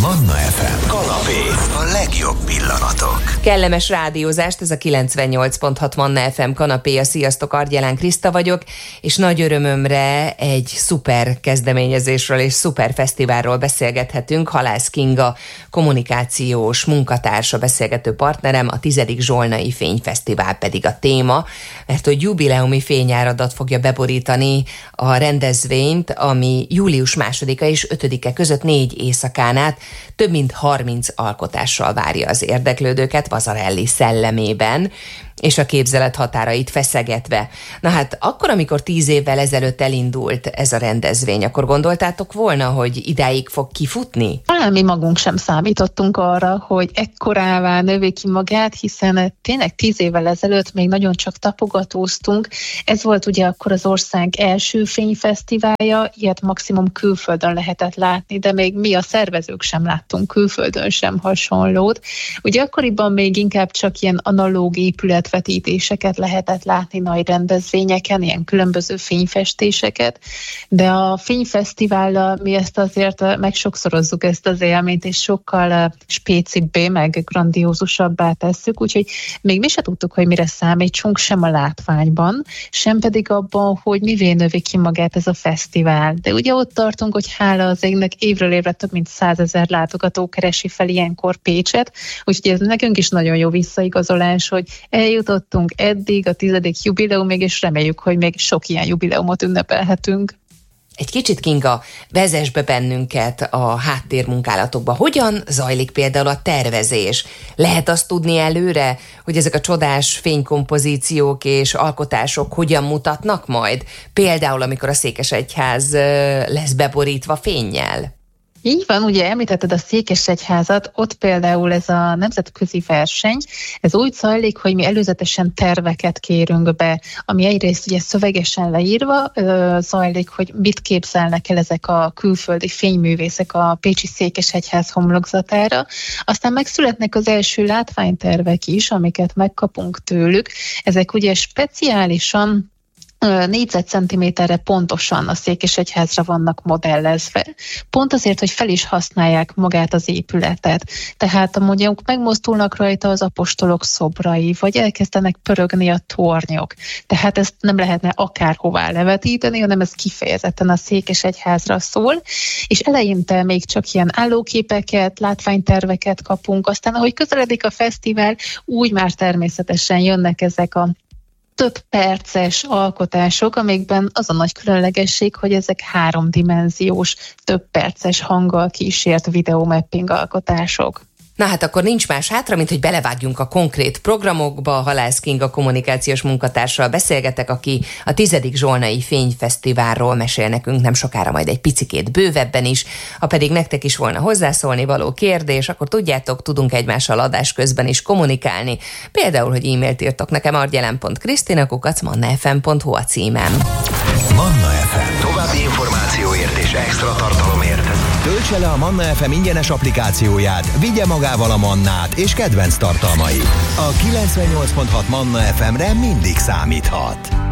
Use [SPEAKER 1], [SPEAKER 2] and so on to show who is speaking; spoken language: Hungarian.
[SPEAKER 1] Manna FM. Kanapé. A legjobb pillanatok.
[SPEAKER 2] Kellemes rádiózást, ez a 98.6 Manna FM kanapéja. Sziasztok, Argyelán Kriszta vagyok, és nagy örömömre egy szuper kezdeményezésről és szuper fesztiválról beszélgethetünk. Halász Kinga kommunikációs munkatársa, beszélgető partnerem, a 10. Zsolnai Fényfesztivál pedig a téma, mert hogy jubileumi fényáradat fogja beborítani a rendezvényt, ami július 2-a és 5-e között 4 éjszakán át több mint 30 alkotással várja az érdeklődőket Vasarely szellemében, és a képzelet határait feszegetve. Na hát akkor, amikor 10 évvel ezelőtt elindult ez a rendezvény, akkor gondoltátok volna, hogy idáig fog kifutni?
[SPEAKER 3] Talán mi magunk sem számítottunk arra, hogy ekkorává növi ki magát, hiszen tényleg 10 évvel ezelőtt még nagyon csak tapogatóztunk. Ez volt ugye akkor az ország első fényfesztiválja, ilyet maximum külföldön lehetett látni, de még mi a szervezők sem láttunk külföldön sem hasonlót. Ugye akkoriban még inkább csak ilyen analóg épületvetítéseket lehetett látni nagy rendezvényeken, ilyen különböző fényfestéseket, de a fényfesztivállal mi ezt azért megsokszorozzuk ezt az élményt, és sokkal spécibbé, meg grandiózusabbá tesszük, úgyhogy még mi se tudtuk, hogy mire számítsunk, sem a látványban, sem pedig abban, hogy mivé növi ki magát ez a fesztivál. De ugye ott tartunk, hogy hála az égnek évről évre több mint 100 000 látogató keresi fel ilyenkor Pécset, úgyhogy ez nekünk is nagyon jó visszaigazolás, hogy eljutottunk eddig a 10. jubileumig, és reméljük, hogy még sok ilyen jubileumot ünnepelhetünk.
[SPEAKER 2] Egy kicsit, Kinga, vezess be bennünket a háttérmunkálatokba. Hogyan zajlik például a tervezés? Lehet azt tudni előre, hogy ezek a csodás fénykompozíciók és alkotások hogyan mutatnak majd? Például, amikor a Székesegyház lesz beborítva fénnyel?
[SPEAKER 3] Így van, ugye említetted a Székesegyházat, ott például ez a nemzetközi verseny, ez úgy zajlik, hogy mi előzetesen terveket kérünk be, ami egyrészt ugye szövegesen leírva zajlik, hogy mit képzelnek el ezek a külföldi fényművészek a pécsi Székesegyház homlokzatára, aztán megszületnek az első látványtervek is, amiket megkapunk tőlük, ezek ugye speciálisan négyzetcentiméterre pontosan a Székesegyházra vannak modellezve. Pont azért, hogy fel is használják magát az épületet. Tehát mondjuk megmozdulnak rajta az apostolok szobrai, vagy elkezdenek pörögni a tornyok. Tehát ezt nem lehetne akárhová levetíteni, hanem ez kifejezetten a Székesegyházra szól, és eleinte még csak ilyen állóképeket, látványterveket kapunk, aztán ahogy közeledik a fesztivál, úgy már természetesen jönnek ezek a több perces alkotások, amikben az a nagy különlegesség, hogy ezek 3-dimenziós, több perces hanggal kísért videomapping alkotások.
[SPEAKER 2] Na hát akkor nincs más hátra, mint hogy belevágjunk a konkrét programokba. Halász Kinga kommunikációs munkatársal beszélgetek, aki a 10. Zsolnai Fényfesztiválról mesél nekünk nem sokára, majd egy picikét bővebben is. Ha pedig nektek is volna hozzászólni való kérdés, akkor tudjátok, tudunk egymással adás közben is kommunikálni. Például, hogy e-mailt írtok nekem argyelen.krisztina@mannafm.hu a címem.
[SPEAKER 1] Manna FM. További információért és extra tartalomért töltse le a Manna FM ingyenes applikációját, vigye magával a Mannát és kedvenc tartalmait. A 98.6 Manna FM-re mindig számíthat.